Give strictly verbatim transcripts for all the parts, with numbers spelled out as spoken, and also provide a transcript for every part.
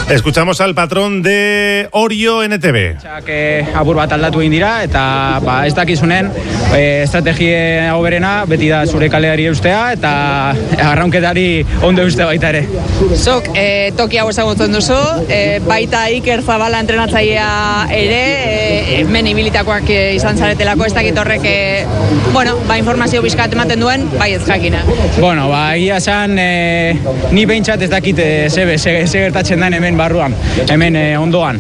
Escuchamos al patrón de Orio N T V. Que apur bat aldatu egin dira eta ba, ez dakizunen e, estrategia hoberena beti da zure kaleari eustea eta arraunketari ondo eustea baita ere. Zok, e, toki hau ezagutzen duzu, e, baita Iker Zabala entrenatzailea ere, e, hemen ibilitakoak izan zaretelako, ez dakit horrek, e, bueno, ba, informazio bizkat ematen duen, bai ez jakina. Bueno, ba, egia esan, e, ni behintzat ez dakit e, ze, ze, ze gertatzen den hemen barruan, hemen e, ondoan.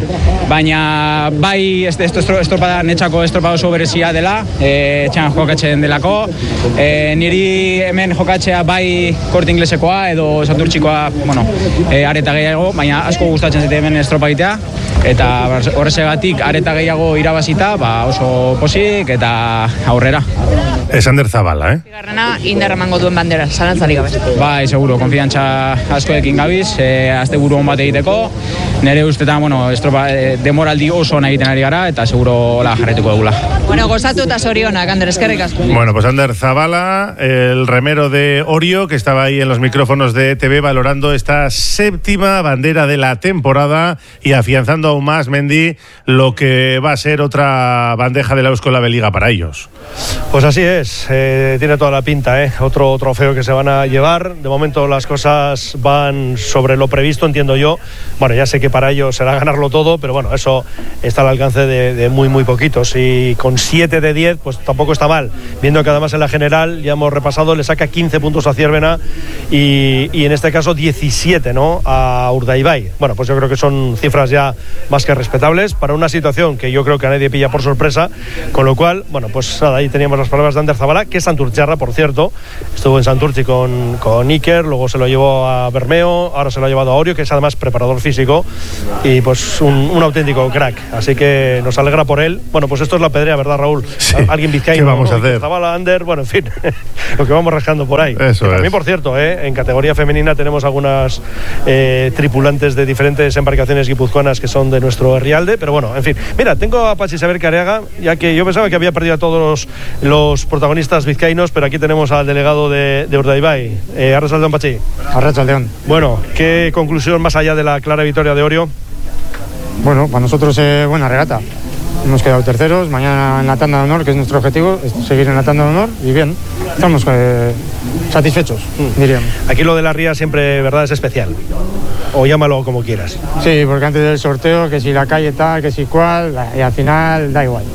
Baina bai ez, ez, estropada netxako estropada oso berezia dela, e, txan jokatzen delako. E, niri hemen jokatzea bai Korte Inglesekoa edo Santurtzikoa, bueno, e, areta gehiago, baina asko gustatzen zite hemen estropa egitea. Eta horrezegatik areta gehiago irabazita, ba oso posik eta aurrera. Esander Zabala, eh? Bigarrena indar emango duen bandera, zalantzari gabe. Bai, seguro, konfiantza askoekin gabiz, e, azte buru on bat egiteko. Nere ustetan, bueno, estropa, e, demoraldi oso nahi egiten ari gara, eta seguro la jarretuko dugula. Bueno, gozatu eta zorionak, Ander, eskerrik asko. Bueno, pues Ander Zabala, el remero de Orio, que estaba ahí en los micrófonos de E T V valorando esta séptima bandera de la temporada y afianzando aún más, Mendy, lo que va a ser otra bandeja de la Euskal Liga para ellos. Pues así es, eh, tiene toda la pinta, ¿eh? Otro trofeo que se van a llevar. De momento las cosas van sobre lo previsto, entiendo yo. Bueno, ya sé que para ellos será ganarlo todo, pero bueno, eso está al alcance de, de muy, muy poquitos. Y con siete de diez, pues tampoco está mal. Viendo que además en la general, ya hemos repasado, le saca quince puntos a Ciervena y, y en este caso diecisiete, ¿no? A Urdaibai. Bueno, pues yo creo que son cifras ya más que respetables para una situación que yo creo que a nadie pilla por sorpresa. Con lo cual, bueno, pues nada, ahí teníamos las palabras de Ander Zabala, que es santurtziarra, por cierto. Estuvo en Santurtzi con, con Iker, luego se lo llevó a Bermeo, ahora se lo ha llevado a Orio, que es además preparador físico y pues un, un auténtico crack. Así que nos alegra por él. Bueno, pues esto es la pedrea, ¿verdad, Raúl? Sí. Alguien vizcaíno, ¿Qué vamos ¿no? a hacer? Zabala, Ander, bueno, en fin, lo que vamos rascando por ahí. Eso y también, es. por cierto, ¿eh? En categoría femenina tenemos algunas eh, tripulantes de diferentes embarcaciones guipuzcoanas que son de nuestro Rialde, pero bueno, en fin. Mira, tengo a Patxi Saber Careaga, ya que yo pensaba que había perdido a todos los, los protagonistas vizcaínos, pero aquí tenemos al delegado de, de Urdaibai. Eh, Arratsaldeon, Patxi. Arratsaldeon. Bueno, ¿qué conclusión más allá de la clara victoria de Orio? Bueno, para nosotros eh, buena regata. Hemos quedado terceros, mañana en la tanda de honor, que es nuestro objetivo, es seguir en la tanda de honor y bien, estamos eh, satisfechos, mm. diríamos. Aquí lo de la ría siempre, ¿verdad?, es especial. O llámalo como quieras. Sí, porque antes del sorteo, que si la calle tal, que si cuál, y al final da igual.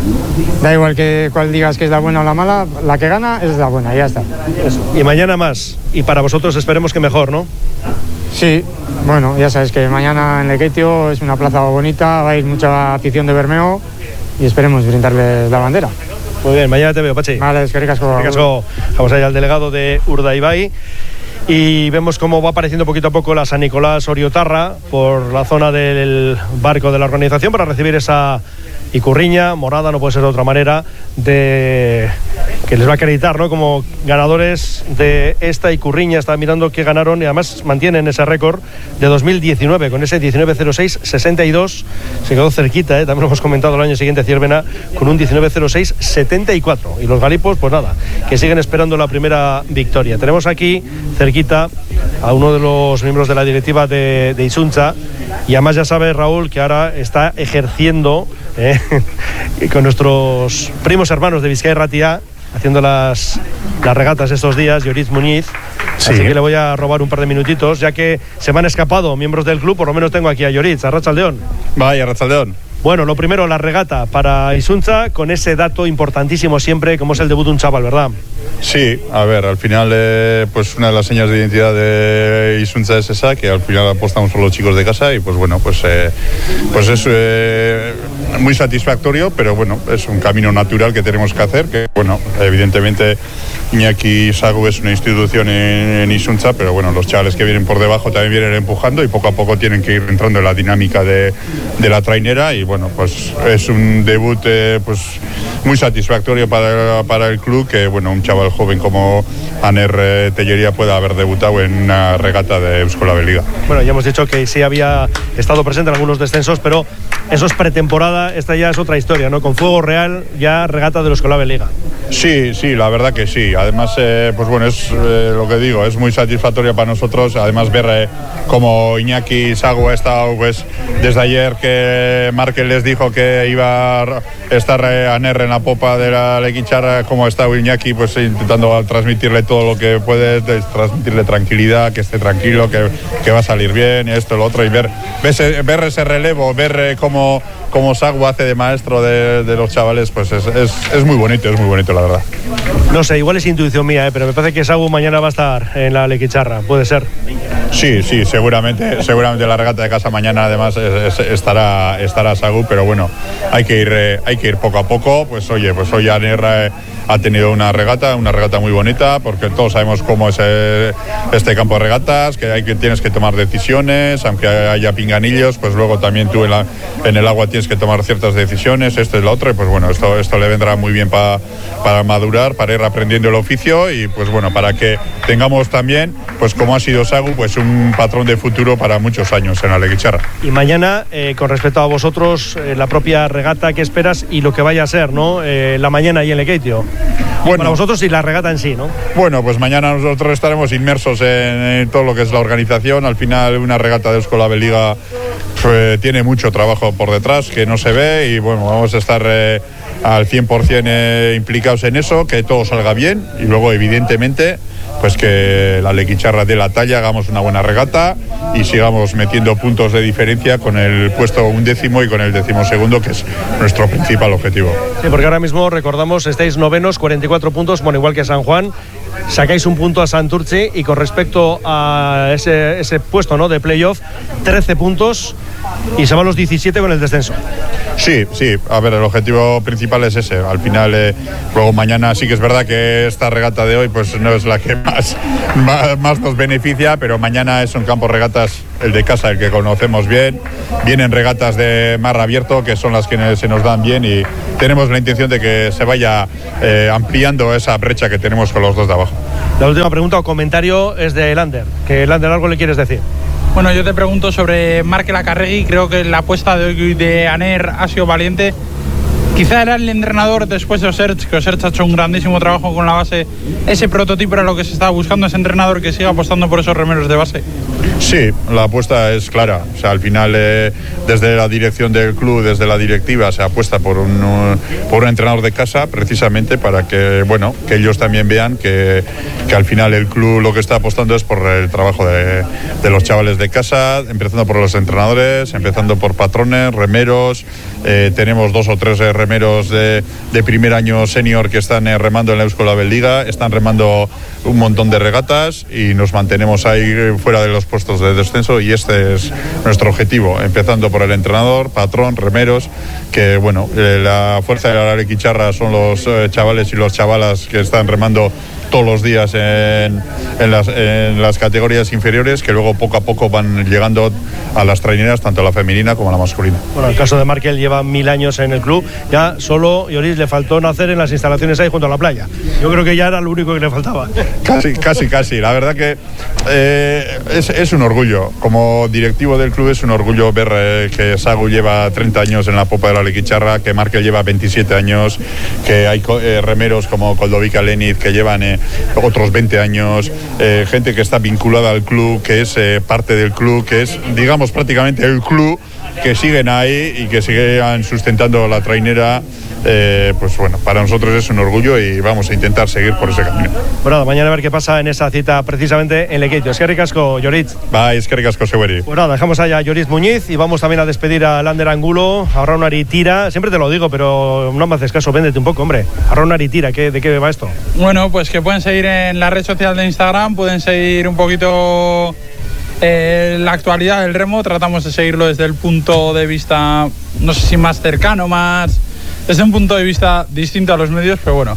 Da igual que cuál digas que es la buena o la mala, la que gana es la buena, y ya está. Eso. Y mañana más, y para vosotros esperemos que mejor, ¿no? Sí, bueno, ya sabes que mañana en Lekeitio es una plaza bonita, va a ir mucha afición de Bermeo y esperemos brindarles la bandera. Muy bien, mañana te veo, Patxi. Vale, eskerrik asko. Eskerrik asko. Vamos allá al delegado de Urdaibai y vemos cómo va apareciendo poquito a poco la San Nicolás Oriotarra por la zona del barco de la organización para recibir esa Icurriña morada, no puede ser de otra manera, de que les va a acreditar, ¿no?, como ganadores de esta Icurriña. Está mirando que ganaron y además mantienen ese récord de dos mil diecinueve con ese diecinueve cero seis sesenta y dos. Se quedó cerquita, ¿eh? También lo hemos comentado el año siguiente Ciervena con un diecinueve cero seis setenta y cuatro. Y los galipos, pues nada, que siguen esperando la primera victoria. Tenemos aquí cerquita a uno de los miembros de la directiva de, de Isuntza. Y además ya sabe, Raúl, que ahora está ejerciendo eh, con nuestros primos hermanos de Bizkaia Irratia, haciendo las, las regatas estos días, Lloritz Muñiz. Sí. Así que le voy a robar un par de minutitos, ya que se me han escapado miembros del club, por lo menos tengo aquí a Lloritz. Arratsaldeon. Vaya, Arratsaldeon. Bueno, lo primero, la regata para Isuntza, con ese dato importantísimo siempre, como es el debut de un chaval, ¿verdad? Sí, a ver, al final, eh, pues una de las señas de identidad de Isuntza es esa, que al final apostamos por los chicos de casa y pues bueno, pues, eh, pues es eh, muy satisfactorio, pero bueno, es un camino natural que tenemos que hacer, que bueno, evidentemente Iñaki Sagu es una institución en, en Isuntza, pero bueno, los chavales que vienen por debajo también vienen empujando y poco a poco tienen que ir entrando en la dinámica de, de la trainera y bueno, pues es un debut eh, pues muy satisfactorio para, para el club, que bueno, un chaval joven como Aner eh, Tellería pueda haber debutado en una regata de Euskal Liga. Bueno, ya hemos dicho que sí había estado presente en algunos descensos, pero eso es pretemporada, esta ya es otra historia, ¿no? Con fuego real, ya regata de Euskal Liga. Sí, sí, la verdad que sí. Además, eh, pues bueno, es eh, lo que digo, es muy satisfactorio para nosotros. Además, ver eh, como Iñaki Sagu ha estado, pues, desde ayer que Markel les dijo que iba a estar eh, a Ner en la popa de la Lequicharra, como ha estado Iñaki, pues intentando transmitirle todo lo que puede, transmitirle tranquilidad, que esté tranquilo, que, que va a salir bien, y esto, lo otro, y ver, ver, ver ese relevo, ver eh, cómo, cómo Sagu hace de maestro de, de los chavales, pues es, es, es muy bonito, es muy bonito, la verdad. No sé, igual es intuición mía, ¿eh? Pero me parece que Sagu mañana va a estar en la Lequicharra, puede ser. Sí, sí, seguramente, seguramente la regata de casa mañana además es, es, estará, estará Sagu, pero bueno, hay que ir, eh, hay que ir poco a poco. Pues oye, pues hoy Aner eh, ha tenido una regata, una regata muy bonita, porque todos sabemos cómo es eh, este campo de regatas, que hay que tienes que tomar decisiones, aunque haya pinganillos, pues luego también tú en, la, en el agua tienes que tomar ciertas decisiones, esto es lo otro, y pues bueno, esto, esto le vendrá muy bien pa, para madurar, para ir aprendiendo el oficio, y pues bueno, para que tengamos también, pues como ha sido Sagu, pues un patrón de futuro para muchos años en la Lequicharra. Y mañana, eh, con respecto a vosotros, eh, la propia regata que esperas y lo que vaya a ser, ¿no? Eh, la mañana ahí en Lekeitio. Bueno, para vosotros y la regata en sí, ¿no? Bueno, pues mañana nosotros estaremos inmersos en, en todo lo que es la organización. Al final, una regata de Eusko Labeliga pues, tiene mucho trabajo por detrás que no se ve, y bueno, vamos a estar eh, al cien por ciento eh, implicados en eso, que todo salga bien, y luego evidentemente pues que la Lequicharra dé la talla, hagamos una buena regata y sigamos metiendo puntos de diferencia con el puesto undécimo y con el decimosegundo, que es nuestro principal objetivo. Sí, porque ahora mismo, recordamos, estáis novenos, cuarenta y cuatro puntos, bueno, igual que San Juan, sacáis un punto a Santurce, y con respecto a ese, ese puesto, ¿no?, de playoff, trece puntos, y se van los diecisiete con el descenso. Sí, sí, a ver, el objetivo principal es ese. Al final, eh, luego mañana sí que es verdad que esta regata de hoy pues no es la que más, más, más nos beneficia, pero mañana es un campo de regatas, el de casa, el que conocemos bien. Vienen regatas de mar abierto, que son las que se nos dan bien, y tenemos la intención de que se vaya eh, ampliando esa brecha que tenemos con los dos de abajo. La última pregunta o comentario es de Lander, que Lander, ¿algo le quieres decir? Bueno, yo te pregunto sobre Markel Acarregui. Creo que la apuesta de hoy de Aner ha sido valiente. Quizá era el entrenador después de Oserch, que Oserch ha hecho un grandísimo trabajo con la base. Ese prototipo era lo que se estaba buscando, ese entrenador que siga apostando por esos remeros de base. Sí, la apuesta es clara. O sea, al final, eh, desde la dirección del club, desde la directiva, se apuesta por un, un, por un entrenador de casa, precisamente para que, bueno, que ellos también vean que, que al final el club lo que está apostando es por el trabajo de, de los chavales de casa, empezando por los entrenadores, empezando por patrones, remeros. Eh, tenemos dos o tres eh, remeros de, de primer año senior que están eh, remando en la Eusko Labeliga, están remando un montón de regatas, y nos mantenemos ahí fuera de los puestos de descenso, y este es nuestro objetivo, empezando por el entrenador, patrón, remeros, que bueno, eh, la fuerza de la Lequicharra son los eh, chavales y los chavalas que están remando todos los días en, en, las, en las categorías inferiores, que luego poco a poco van llegando a las traineras, tanto la femenina como la masculina. Bueno, el caso de Markel lleva mil años en el club, ya solo, Lloris, le faltó nacer en las instalaciones ahí junto a la playa. Yo creo que ya era lo único que le faltaba. Casi, casi, casi. La verdad que eh, es, es un orgullo. Como directivo del club es un orgullo ver eh, que Sagu lleva treinta años en la popa de la Lequicharra, que Markel lleva veintisiete años, que hay eh, remeros como Koldovica Leniz que llevan eh, otros veinte años, eh, gente que está vinculada al club, que es eh, parte del club, que es, digamos, prácticamente el club, que siguen ahí y que siguen sustentando la trainera. Eh, pues bueno, para nosotros es un orgullo y vamos a intentar seguir por ese camino. Bueno, mañana a ver qué pasa en esa cita precisamente en Lekeitio. Es que ricasco, Lloris. Va, es que ricasco, Segueri. Bueno, dejamos allá a Lloris Muñiz y vamos también a despedir a Lander Angulo, a Raunari Tira. Siempre te lo digo, pero no me haces caso, véndete un poco, hombre. A Raunari Tira, ¿qué, ¿de qué va esto? Bueno, pues que pueden seguir en la red social de Instagram, pueden seguir un poquito eh, la actualidad del remo. Tratamos de seguirlo desde el punto de vista, no sé si más cercano, más... desde un punto de vista distinto a los medios, pero bueno.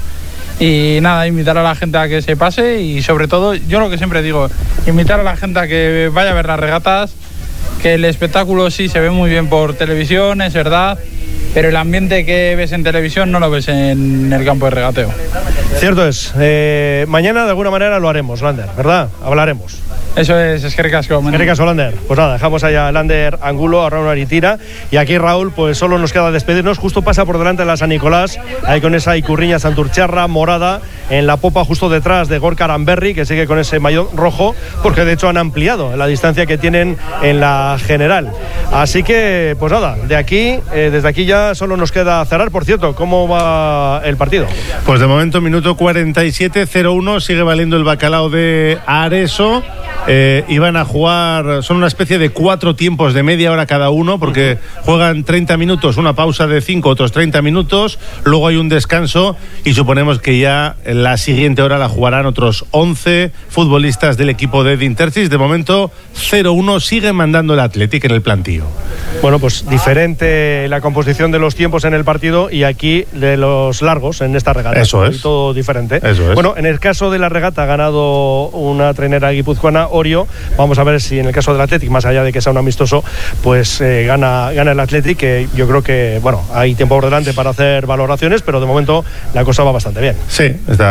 Y nada, invitar a la gente a que se pase y sobre todo, yo lo que siempre digo, invitar a la gente a que vaya a ver las regatas, que el espectáculo sí se ve muy bien por televisión, es verdad, pero el ambiente que ves en televisión no lo ves en el campo de regateo. Cierto es. Eh, mañana de alguna manera lo haremos, Lander, ¿verdad? Hablaremos. Eso es, es que ricasco. Es que ricasco, Lander. Pues nada, dejamos allá a Lander Angulo, a Raúl Aritira. Y aquí, Raúl, pues solo nos queda despedirnos. Justo pasa por delante de la San Nicolás, ahí con esa Icurriña Santurcharra morada, en la popa justo detrás de Gorka Aramberri, que sigue con ese maillot rojo, porque de hecho han ampliado la distancia que tienen en la general. Así que, pues nada, de aquí, eh, desde aquí ya solo nos queda cerrar. Por cierto, ¿cómo va el partido? Pues de momento, minuto cuarenta y siete, cero uno, sigue valiendo el bacalao de Areso. Eh, iban a jugar, son una especie de cuatro tiempos de media hora cada uno, porque juegan treinta minutos, una pausa de cinco, otros treinta minutos, luego hay un descanso y suponemos que ya en la siguiente hora la jugarán otros once futbolistas del equipo de Dintercis. De momento, cero uno, sigue mandando el Athletic en el plantío. Bueno, pues diferente la composición de los tiempos en el partido y aquí de los largos en esta regata. Eso es. Todo diferente. Eso es. Bueno, en el caso de la regata ha ganado una trainera guipuzcoana, Orio. Vamos a ver si en el caso del Athletic, más allá de que sea un amistoso, pues eh, gana, gana el Athletic, que yo creo que, bueno, hay tiempo por delante para hacer valoraciones, pero de momento la cosa va bastante bien. Sí,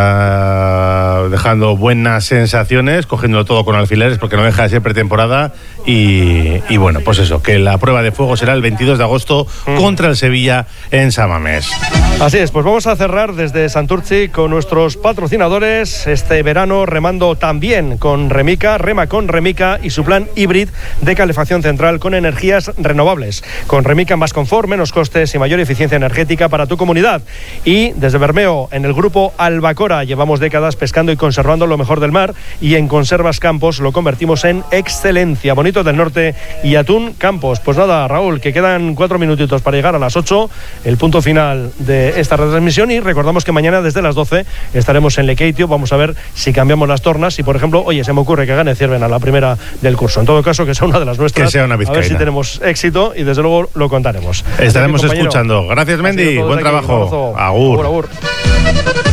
está dejando buenas sensaciones, cogiéndolo todo con alfileres, porque no deja de ser pretemporada. Y, y bueno, pues eso, que la prueba de fuego será el veintidós de agosto mm. contra el Sevilla en San Mamés. Así es, pues vamos a cerrar desde Santurtzi con nuestros patrocinadores este verano, remando también con Remica, rema con Remica y su plan híbrido de calefacción central con energías renovables. Con Remica, más confort, menos costes y mayor eficiencia energética para tu comunidad. Y desde Bermeo, en el grupo Albacora, llevamos décadas pescando y conservando lo mejor del mar, y en Conservas Campos lo convertimos en excelencia. Bonito del Norte y Atún Campos. Pues nada, Raúl, que quedan cuatro minutitos para llegar a las ocho, el punto final de esta retransmisión, y recordamos que mañana desde las doce estaremos en Lekeitio. Vamos a ver si cambiamos las tornas y, por ejemplo, oye, se me ocurre que gane Cierven a la primera del curso. En todo caso, que sea una de las nuestras. Que sea una vizcaína. A ver si tenemos éxito y desde luego lo contaremos. Estaremos escuchando. Gracias, Mendy. Buen trabajo. Agur. Agur, agur.